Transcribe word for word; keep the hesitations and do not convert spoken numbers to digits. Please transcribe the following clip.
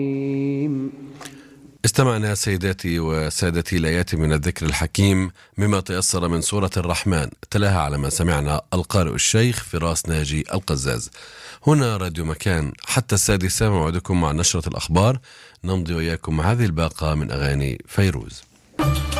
استمعنا سيداتي وسادتي الآيات من الذكر الحكيم مما تيسر من سورة الرحمن، تلاها على ما سمعنا القارئ الشيخ فراس ناجي القزاز. هنا راديو مكان حتى السادسة، موعدكم مع نشرة الأخبار، نمضي وإياكم هذه الباقة من أغاني فيروز.